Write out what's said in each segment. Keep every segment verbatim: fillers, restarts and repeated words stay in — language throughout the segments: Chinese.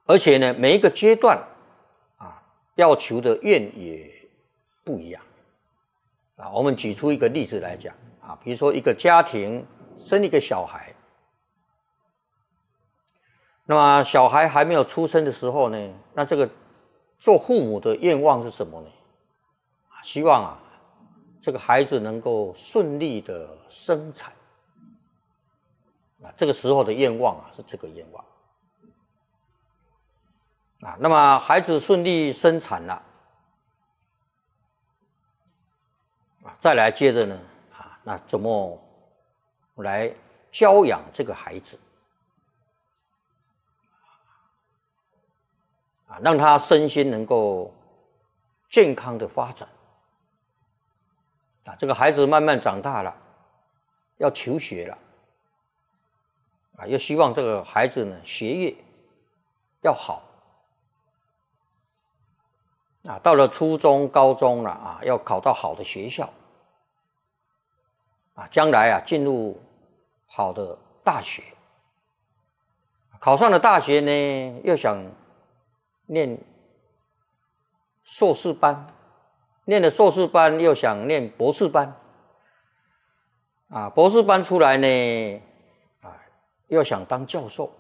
而且呢，每一个阶段啊，要求的愿也不一样啊。我们举出一个例子来讲啊，比如说一个家庭生一个小孩，那么小孩还没有出生的时候呢，那这个做父母的愿望是什么呢？啊，希望啊，这个孩子能够顺利的生产啊，这个时候的愿望啊是这个愿望啊。那么孩子顺利生产了啊，再来接着呢啊，那怎么来教养这个孩子啊，让他身心能够健康的发展啊。这个孩子慢慢长大了，要求学了啊，又希望这个孩子呢学业要好啊。到了初中、高中了啊，要考到好的学校啊，将来啊进入好的大学。考上了大学呢，又想念硕士班，念了硕士班又想念博士班啊，博士班出来呢啊，又想当教授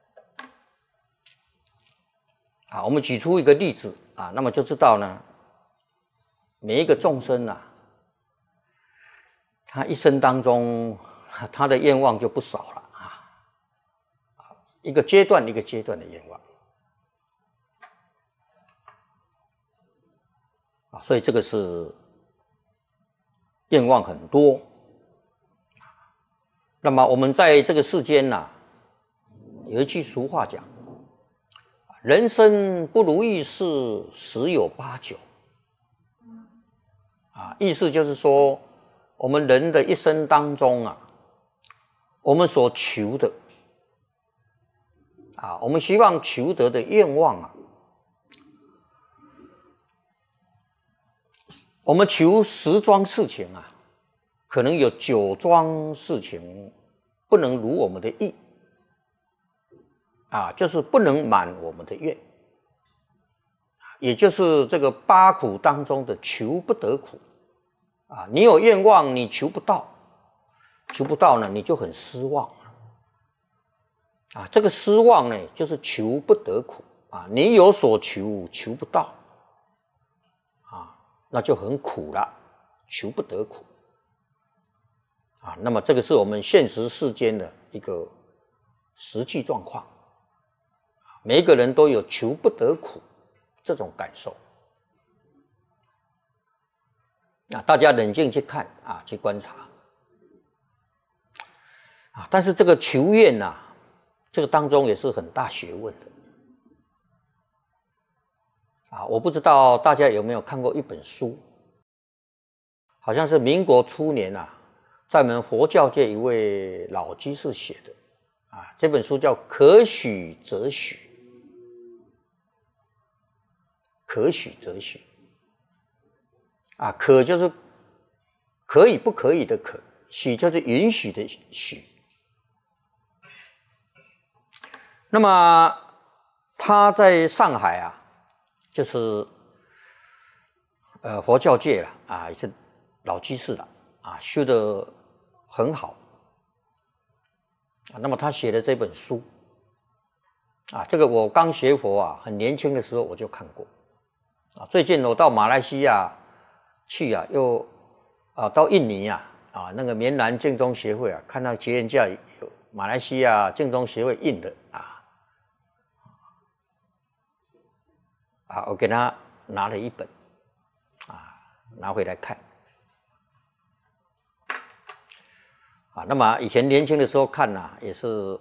啊。我们举出一个例子啊，那么就知道呢，每一个众生啊，他一生当中他的愿望就不少了啊，一个阶段一个阶段的愿望啊，所以这个是愿望很多。那么我们在这个世间呐、啊，有一句俗话讲，人生不如意事十有八九啊，意思就是说，我们人的一生当中啊，我们所求的啊，我们希望求得的愿望啊，我们求十桩事情啊，可能有九桩事情不能如我们的意啊，就是不能满我们的愿，也就是这个八苦当中的求不得苦啊。你有愿望，你求不到，求不到呢，你就很失望啊。这个失望呢，就是求不得苦啊。你有所求，求不到啊，那就很苦了，求不得苦啊。那么这个是我们现实世间的一个实际状况，每一个人都有求不得苦这种感受。那大家冷静去看啊，去观察啊。但是这个求愿啊，这个当中也是很大学问的啊。我不知道大家有没有看过一本书，好像是民国初年啊，在我们佛教界一位老居士写的啊。这本书叫《可许则许》，可许则许啊，可就是可以不可以的可，许就是允许的许。那么他在上海啊，就是呃佛教界了啊，也是老居士了啊，修得很好啊。那么他写的这本书啊，这个我刚学佛啊，很年轻的时候我就看过啊。最近我到马来西亚去啊，又啊到印尼啊啊那个棉兰净宗协会啊，看到结缘架有马来西亚净宗协会印的啊啊，我给他拿了一本啊，拿回来看啊。那么以前年轻的时候看呐、啊，也是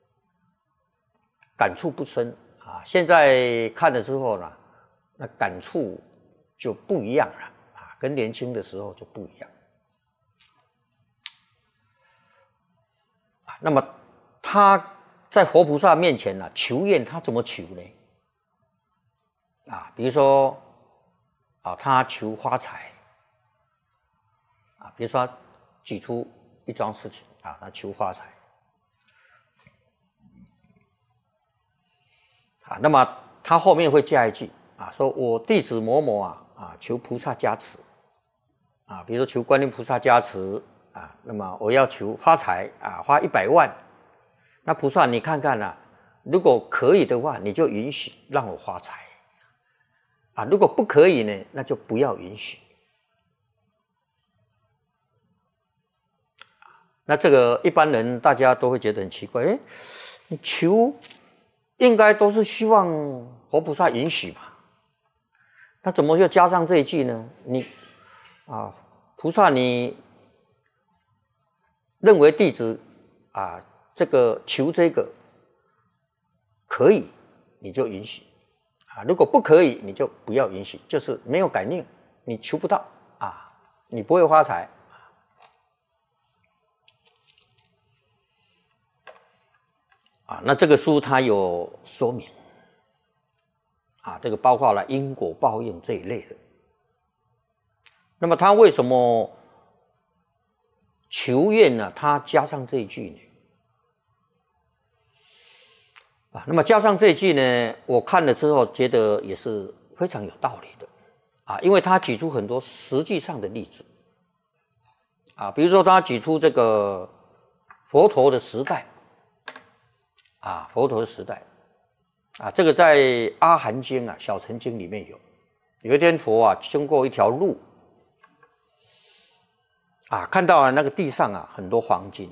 感触不深啊。现在看了之后呢，那感触就不一样了。跟年轻的时候就不一样啊。那么他在活菩萨面前呢、啊，求愿他怎么求呢？啊，比如说啊，他求发财啊，比如说他举出一桩事情啊，他求发财， 啊，那么他后面会加一句啊，说我弟子某某啊啊，求菩萨加持啊，比如说求观音菩萨加持啊，那么我要求发财啊，花一百万，那菩萨你看看啊，如果可以的话，你就允许让我发财啊，如果不可以呢，那就不要允许。那这个一般人大家都会觉得很奇怪，哎，你求应该都是希望佛菩萨允许嘛，那怎么又加上这一句呢？你啊，菩萨你认为弟子啊这个求这个可以，你就允许啊；如果不可以，你就不要允许，就是没有感应，你求不到啊，你不会发财。啊，那这个书它有说明，啊，这个包括了因果报应这一类的。那么他为什么求愿呢？他加上这一句呢？啊，那么加上这一句呢，我看了之后觉得也是非常有道理的，啊，因为他举出很多实际上的例子，啊，比如说他举出这个佛陀的时代。啊，佛陀的时代，啊，这个在《阿含经》啊，《小乘经》里面有。有一天佛啊经过一条路，啊，看到了那个地上啊很多黄金，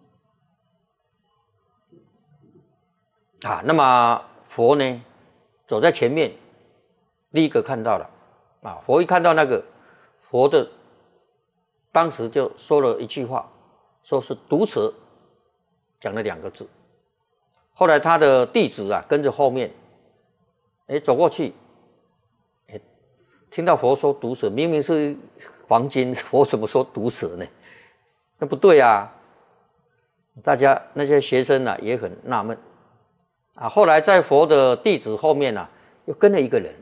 啊，那么佛呢走在前面，第一个看到了，啊，佛一看到那个，佛的当时就说了一句话，说是毒蛇，讲了两个字。后来他的弟子啊跟着后面，哎走过去，哎听到佛说毒蛇，明明是黄金，佛怎么说毒蛇呢？那不对啊！大家那些学生啊也很纳闷啊。后来在佛的弟子后面啊，又跟了一个人，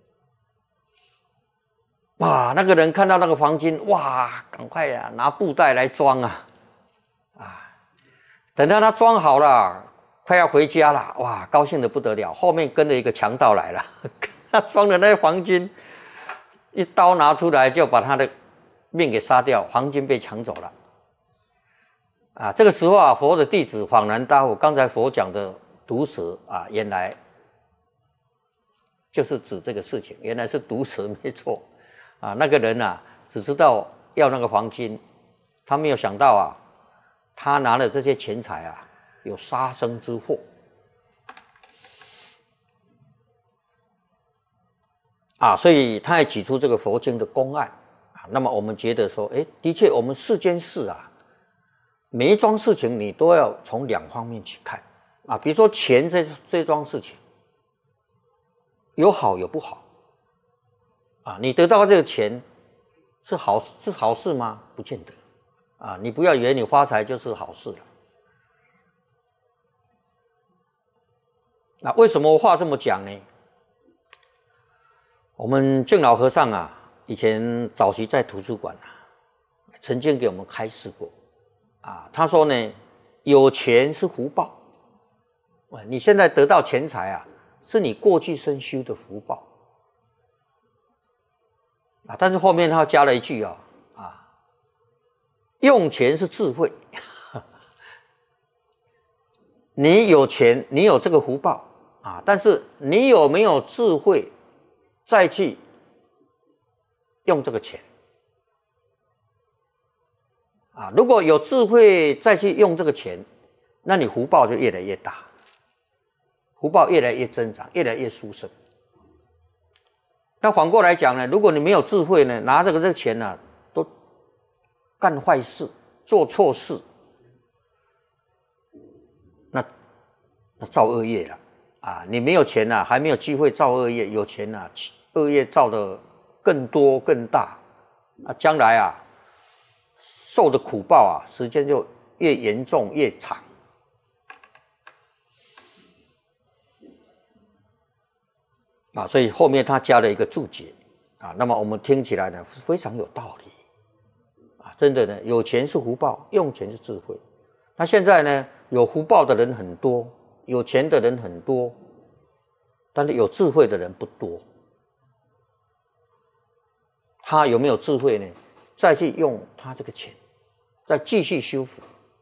哇！那个人看到那个黄金，哇，赶快啊拿布袋来装啊啊！等到他装好了。快要回家了，哇，高兴得不得了。后面跟着一个强盗来了，他装的那些黄金，一刀拿出来就把他的命给杀掉，黄金被抢走了。啊，这个时候啊，佛的弟子恍然大悟，刚才佛讲的毒蛇啊，原来就是指这个事情，原来是毒蛇没错。啊，那个人啊，只知道要那个黄金，他没有想到啊，他拿了这些钱财啊。有杀生之祸啊，所以他也举出这个佛经的公案啊。那么我们觉得说，哎，的确，我们世间事啊，每一桩事情你都要从两方面去看啊。比如说钱这这桩事情，有好有不好啊。你得到这个钱是好是好事吗？不见得啊。你不要以为你发财就是好事了。那为什么我话这么讲呢？我们净老和尚啊，以前早期在图书馆啊，曾经给我们开示过啊。他说呢，有钱是福报，你现在得到钱财啊，是你过去生修的福报啊。但是后面他加了一句啊啊，用钱是智慧。你有钱，你有这个福报啊，但是你有没有智慧再去用这个钱啊？如果有智慧再去用这个钱，那你福报就越来越大，福报越来越增长，越来越殊胜。那反过来讲呢，如果你没有智慧呢，拿这个这个钱呢、啊，都干坏事，做错事。那造恶业了啊！你没有钱啊，还没有机会造恶业；有钱啊，恶业造的更多更大啊！将来啊，受的苦报啊，时间就越严重越长啊！所以后面他加了一个注解啊，那么我们听起来呢非常有道理啊！真的呢，有钱是福报，用钱是智慧。那现在呢，有福报的人很多。有钱的人很多但是有智慧的人不多。他有没有智慧呢？再去用他这个钱，再继续修福。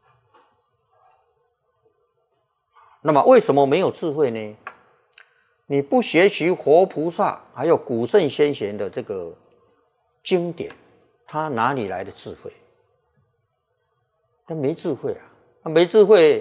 那么为什么没有智慧呢？你不学习活菩萨还有古圣先贤的这个经典，他哪里来的智慧？他没智慧啊！他没智慧，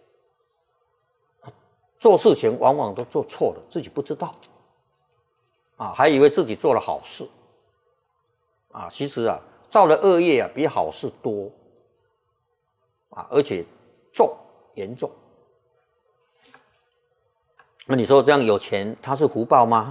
做事情往往都做错了，自己不知道啊，还以为自己做了好事啊，其实啊，造了恶业啊，比好事多啊，而且重严重。那你说这样有钱，他是福报吗？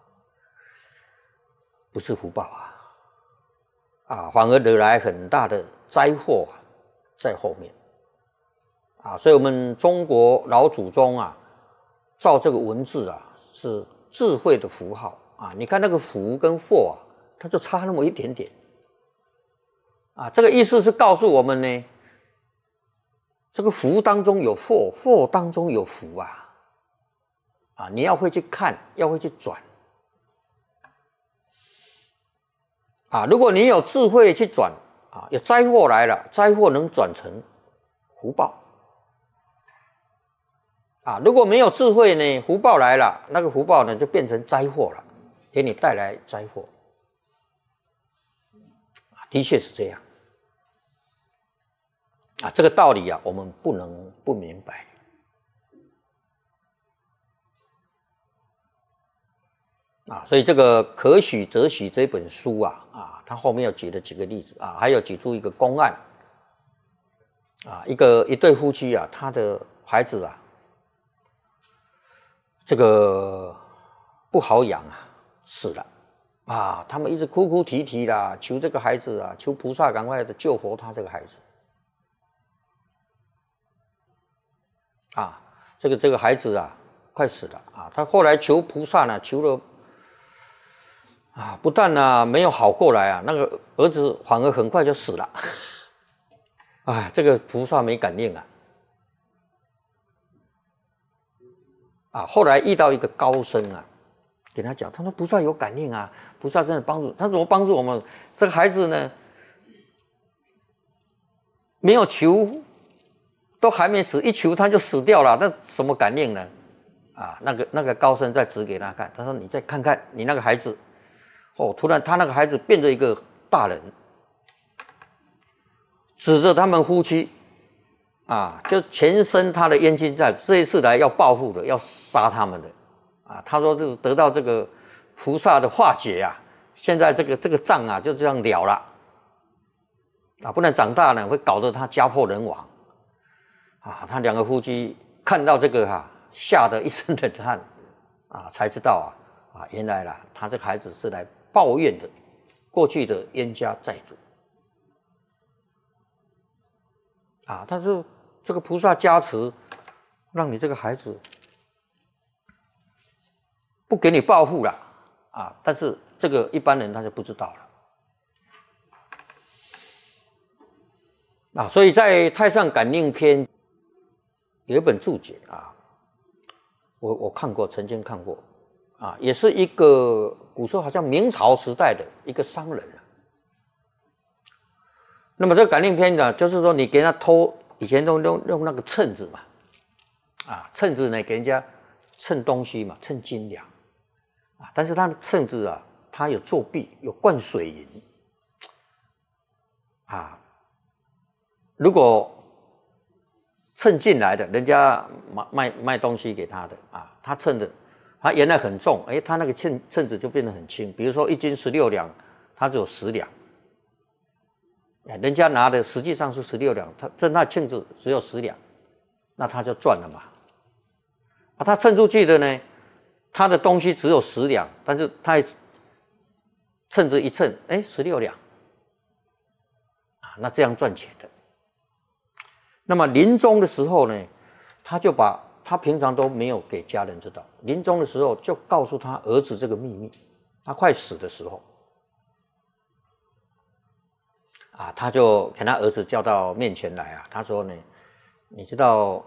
不是福报啊，啊，反而惹来很大的灾祸啊，在后面啊，所以我们中国老祖宗啊，造这个文字啊，是智慧的符号啊。你看那个福跟祸啊，它就差那么一点点啊。这个意思是告诉我们呢，这个福当中有祸，祸当中有福啊。啊，你要会去看，要会去转啊。如果你有智慧去转啊，有灾祸来了，灾祸能转成福报啊。如果没有智慧呢，福报来了，那个福报呢就变成灾祸了，给你带来灾祸啊。的确是这样啊，这个道理啊，我们不能不明白。啊，所以这个可许则许这本书啊，啊，他后面有举了几个例子啊，还有举出一个公案啊，一个一对夫妻啊，他的孩子啊，这个不好养啊，死了啊，他们一直哭哭啼啼啦，求这个孩子啊，求菩萨赶快的救活他这个孩子啊，这个这个孩子啊，快死了啊，他后来求菩萨呢，求了。啊，不但呢、啊、没有好过来啊，那个儿子反而很快就死了。啊，这个菩萨没感应啊。啊，后来遇到一个高僧啊，给他讲，他说菩萨有感应啊，菩萨真的帮助他，怎么帮助我们？这个孩子呢，没有求，都还没死，一求他就死掉了，那什么感应呢？啊，那个那个高僧再指给他看，他说你再看看你那个孩子。哦，突然他那个孩子变成一个大人，指着他们夫妻，啊，就全身他的冤亲债，这一次来要报复的，要杀他们的，啊，他说这个得到这个菩萨的化解啊，现在这个这个账啊就这样了了，啊，不然长大呢会搞得他家破人亡，啊，他两个夫妻看到这个哈、啊，吓得一身冷汗，啊，才知道啊，啊，原来啦，他这个孩子是来抱怨的过去的冤家债主啊，但是这个菩萨加持，让你这个孩子不给你报复了啊，但是这个一般人他就不知道了啊，所以在《太上感应篇》有一本注解啊，我我看过，曾经看过。啊，也是一个古时候好像明朝时代的一个商人啊。那么这个感应篇呢，就是说你给他偷，以前都用用那个秤子嘛，啊，秤子呢给人家称东西嘛，称斤两啊。但是他的秤子啊，他有作弊，有灌水银啊。如果称进来的，人家卖卖东西给他的啊，他称的。它原来很重，哎，它那个秤秤子就变得很轻。比如说一斤十六两，它只有十两，人家拿的实际上是十六两，他称那秤子只有十两，那他就赚了嘛。啊，他称出去的呢，他的东西只有十两，但是他秤子一称，哎，十六两，啊，那这样赚钱的。那么临终的时候呢，他就把。他平常都没有给家人知道，临终的时候就告诉他儿子这个秘密。他快死的时候，啊，他就给他儿子叫到面前来啊，他说呢，你知道